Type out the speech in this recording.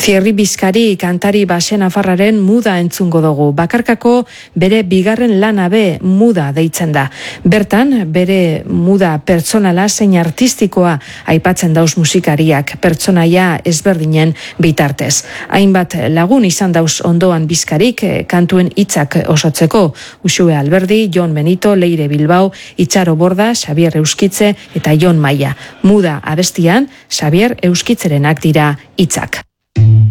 Thierry Bizkari kantari base nafarraren Muda entzungo dugu. Bakarkako bere bigarren lana be Muda deitzen da. Bertan, bere muda pertsonala zein artistikoa aipatzen dauz musikariak, pertsonaia ezberdinen bitartez. Hainbat lagun izan dauz ondoan Bizkarik kantuen hitzak osotzeko. Uxue Alberdi, Jon Benito, Leire Bilbao, Itxaro Borda, Xabier Euskitze eta Jon Maia. Muda abestian, Xabier Euskitzerenak dira hitzak.